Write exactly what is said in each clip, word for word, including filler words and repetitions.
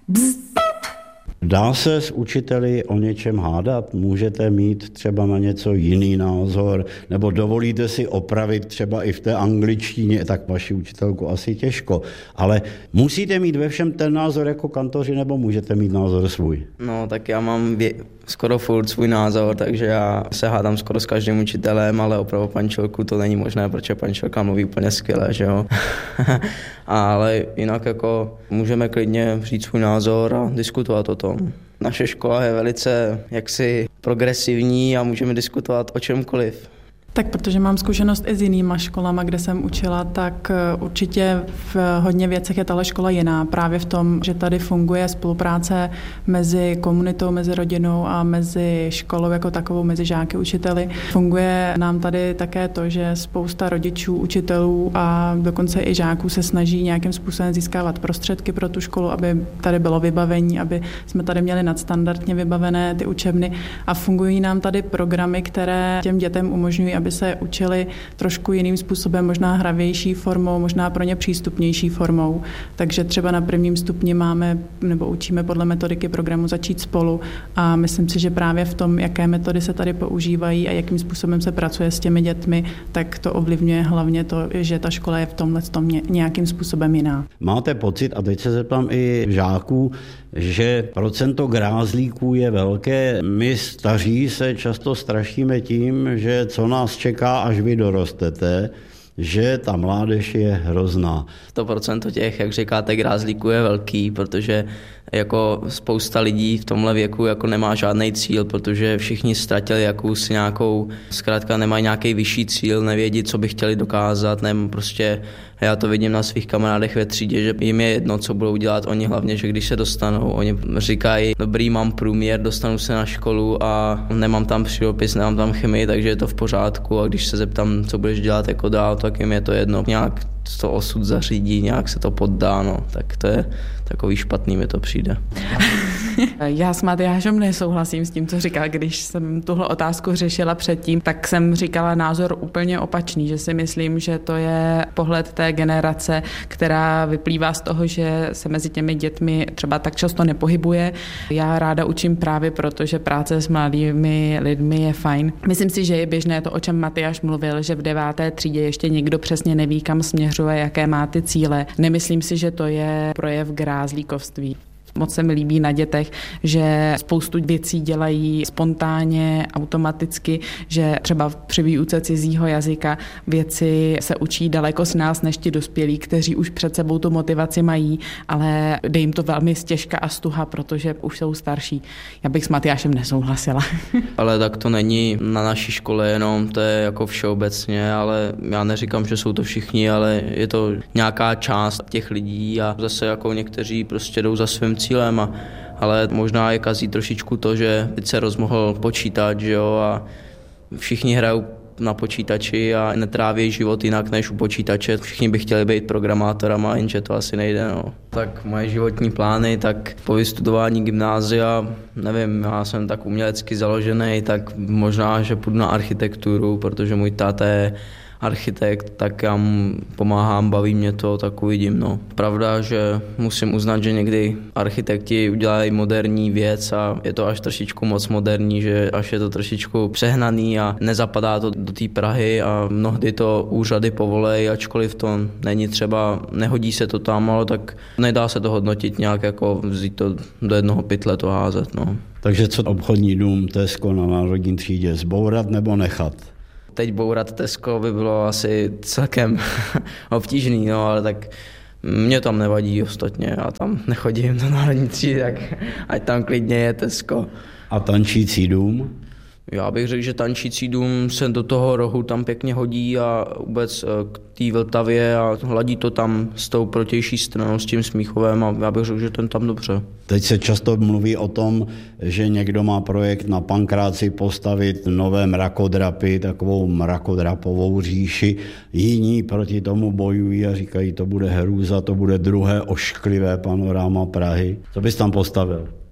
Bzz. Dá se s učiteli o něčem hádat? Můžete mít třeba na něco jiný názor? Nebo dovolíte si opravit třeba i v té angličtině? Tak vaši učitelku asi těžko. Ale musíte mít ve všem ten názor jako kantoři, nebo můžete mít názor svůj? No, tak já mám vě- skoro furt svůj názor, takže já se hádám skoro s každým učitelem, ale opravdu Pančelku to není možné, protože Pančelka mluví úplně skvěle, že jo? Ale jinak jako můžeme klidně říct svůj názor a diskutovat o tom. Naše škola je velice jaksi progresivní a můžeme diskutovat o čemkoliv. Tak protože mám zkušenost i s jinýma školama, kde jsem učila, tak určitě v hodně věcech je tahle škola jiná. Právě v tom, že tady funguje spolupráce mezi komunitou, mezi rodinou a mezi školou jako takovou, mezi žáky, učiteli. Funguje nám tady také to, že spousta rodičů, učitelů a dokonce i žáků se snaží nějakým způsobem získávat prostředky pro tu školu, aby tady bylo vybavení, aby jsme tady měli nadstandardně vybavené ty učebny a fungují nám tady programy, které těm dětem umožňují, aby se učili trošku jiným způsobem, možná hravější formou, možná pro ně přístupnější formou. Takže třeba na prvním stupni máme nebo učíme podle metodiky programu Začít spolu a myslím si, že právě v tom, jaké metody se tady používají a jakým způsobem se pracuje s těmi dětmi, tak to ovlivňuje hlavně to, že ta škola je v tomhle tom nějakým způsobem jiná. Máte pocit, a teď se zeptám i žáků, že procento grázlíků je velké. My staří se často strašíme tím, že co nás čeká, až vy dorostete, že ta mládež je hrozná. sto procent těch, jak říkáte, grázlíků je velký, protože jako spousta lidí v tomhle věku jako nemá žádný cíl, protože všichni ztratili jakousi nějakou, zkrátka nemají nějaký vyšší cíl, nevědí, co by chtěli dokázat, nebo prostě já to vidím na svých kamarádech ve třídě, že jim je jedno, co budou dělat oni, hlavně, že když se dostanou, oni říkají, dobrý, mám průměr, dostanu se na školu a nemám tam přírodopis, nemám tam chemii, takže je to v pořádku a když se zeptám, co budeš dělat jako dál, tak jim je to jedno. Nějak to osud zařídí, nějak se to poddá, no, tak to je takový špatný, mi to přijde. Já s Matyášem nesouhlasím s tím, co říkal, když jsem tuhle otázku řešila předtím, tak jsem říkala názor úplně opačný, že si myslím, že to je pohled té generace, která vyplývá z toho, že se mezi těmi dětmi třeba tak často nepohybuje. Já ráda učím právě proto, že práce s mladými lidmi je fajn. Myslím si, že je běžné to, o čem Matyáš mluvil, že v deváté třídě ještě nikdo přesně neví, kam směřuje, jaké má ty cíle. Nemyslím si, že to je projev grázlíkovství. Moc se mi líbí na dětech, že spoustu věcí dělají spontánně, automaticky, že třeba při výuce cizího jazyka věci se učí daleko s nás než ti dospělí, kteří už před sebou tu motivaci mají, ale jde jim to velmi stěžka a stuha, protože už jsou starší. Já bych s Matyášem nesouhlasila. Ale tak to není na naší škole jenom, to je jako všeobecně, ale já neříkám, že jsou to všichni, ale je to nějaká část těch lidí a zase jako někteří prostě jdou za svým cílem, a, ale možná je kazí trošičku to, že teď se rozmohl počítač, že jo, a všichni hrajou na počítači a netráví život jinak než u počítače. Všichni by chtěli být programátorama, jenže to asi nejde. No. Tak moje životní plány, tak po vystudování gymnázia, nevím, já jsem tak umělecky založený, tak možná, že půjdu na architekturu, protože můj táta je architekt, tak já mu pomáhám, baví mě to, tak uvidím. No. Pravda, že musím uznat, že někdy architekti udělají moderní věc a je to až trošičku moc moderní, že až je to trošičku přehnaný a nezapadá to do té Prahy a mnohdy to úřady povolejí, ačkoliv to není třeba, nehodí se to tam, ale tak nedá se to hodnotit nějak, jako vzít to do jednoho pytle to házet. No. Takže co obchodní dům Tesco na Národní třídě, zbourat nebo nechat? Teď bourat Tesco by bylo asi celkem obtížný, no, ale tak mě tam nevadí ostatně, já tam nechodím do Národní třídy, tak ať tam klidně je Tesco. A tančící dům? Já bych řekl, že tančící dům se do toho rohu tam pěkně hodí a vůbec k té Vltavě a hladí to tam s tou protější stranou, s tím Smíchovem a já bych řekl, že ten tam dobře. Teď se často mluví o tom, že někdo má projekt na Pankráci postavit nové mrakodrapy, takovou mrakodrapovou říši. Jiní proti tomu bojují a říkají, to bude hrůza, to bude druhé ošklivé panoráma Prahy. Co bys tam postavil?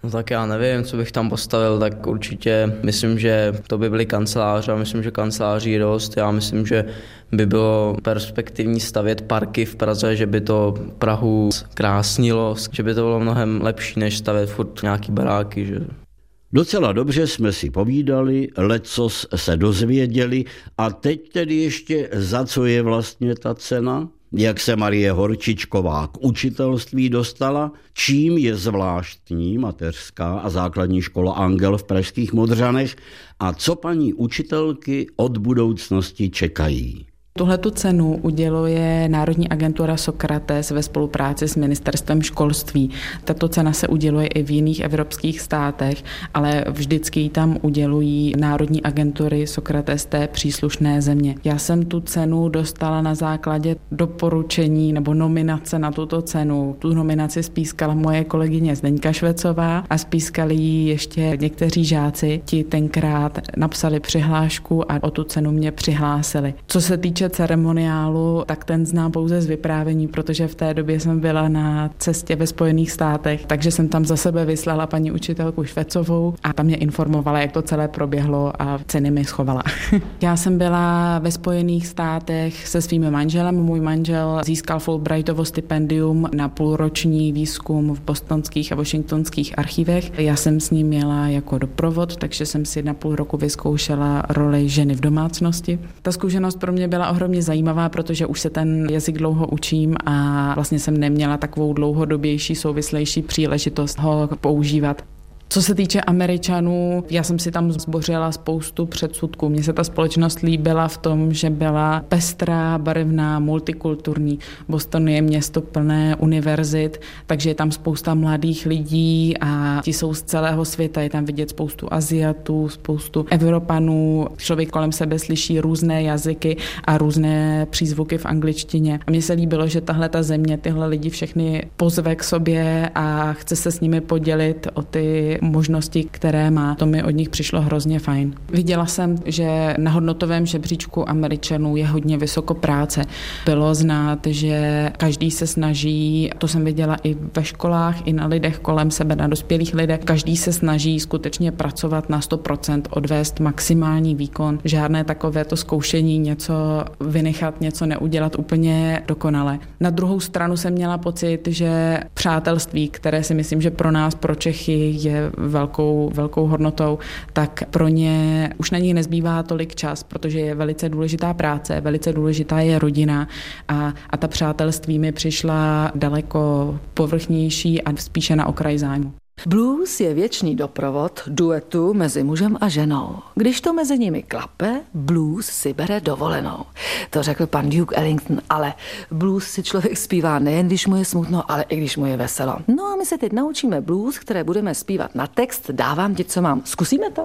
No tak já nevím, co bych tam postavil, tak určitě myslím, že to by byly kanceláře a myslím, že kanceláří je dost. Já myslím, že by bylo perspektivní stavět parky v Praze, že by to Prahu krásnilo, že by to bylo mnohem lepší, než stavět furt nějaký baráky. Že... Docela dobře jsme si povídali, lecos se dozvěděli a teď tedy ještě za co je vlastně ta cena? Jak se Marie Horčičková k učitelství dostala, čím je zvláštní mateřská a základní škola Angel v pražských Modřanech a co paní učitelky od budoucnosti čekají. Tuhletu cenu uděluje Národní agentura Sokrates ve spolupráci s Ministerstvem školství. Tato cena se uděluje i v jiných evropských státech, ale vždycky ji tam udělují Národní agentury Sokrates té příslušné země. Já jsem tu cenu dostala na základě doporučení nebo nominace na tuto cenu. Tu nominaci spískala moje kolegyně Zdeňka Švecová a spískali ji ještě někteří žáci. Ti tenkrát napsali přihlášku a o tu cenu mě přihlásili. Co se týče ceremoniálu, tak ten znám pouze z vyprávění, protože v té době jsem byla na cestě ve Spojených státech, takže jsem tam za sebe vyslala paní učitelku Švecovou a tam mě informovala, jak to celé proběhlo a ceny mi schovala. Já jsem byla ve Spojených státech se svým manželem. Můj manžel získal Fulbrightovo stipendium na půlroční výzkum v bostonských a washingtonských archivech. Já jsem s ním měla jako doprovod, takže jsem si na půl roku vyzkoušela roli ženy v domácnosti. Ta zkušenost pro mě byla ohromně zajímavá, protože už se ten jazyk dlouho učím a vlastně jsem neměla takovou dlouhodobější, souvislejší příležitost ho používat. Co se týče Američanů, já jsem si tam zbořila spoustu předsudků. Mně se ta společnost líbila v tom, že byla pestrá, barevná, multikulturní. Boston je město plné univerzit, takže je tam spousta mladých lidí a ti jsou z celého světa. Je tam vidět spoustu Asiatů, spoustu Evropanů. Člověk kolem sebe slyší různé jazyky a různé přízvuky v angličtině. A mně se líbilo, že tahle ta země tyhle lidi všechny pozve k sobě a chce se s nimi podělit o ty možnosti, které má. To mi od nich přišlo hrozně fajn. Viděla jsem, že na hodnotovém žebříčku Američanů je hodně vysoko práce. Bylo znát, že každý se snaží, to jsem viděla i ve školách, i na lidech kolem sebe, na dospělých lidech, každý se snaží skutečně pracovat na sto procent, odvést maximální výkon. Žádné takovéto zkoušení něco vynechat, něco neudělat úplně dokonale. Na druhou stranu jsem měla pocit, že přátelství, které si myslím, že pro nás, pro Čechy je velkou, velkou hodnotou, tak pro ně už na nich nezbývá tolik čas, protože je velice důležitá práce, velice důležitá je rodina a, a ta přátelství mi přišla daleko povrchnější a spíše na okraj zájmu. Blues je věčný doprovod duetu mezi mužem a ženou. Když to mezi nimi klape, blues si bere dovolenou. To řekl pan Duke Ellington, ale blues si člověk zpívá nejen, když mu je smutno, ale i když mu je veselo. No a my se teď naučíme blues, které budeme zpívat na text. Dávám ti, co mám. Zkusíme to?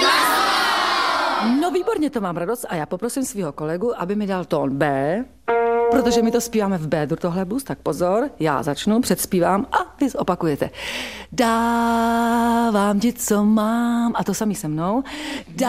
No výborně, to mám radost a já poprosím svého kolegu, aby mi dal tón B, protože my to zpíváme v B-dur tohle blues, tak pozor, já začnu, předspívám a vy opakujete. Dávám ti, co mám, a to samý se mnou. Dá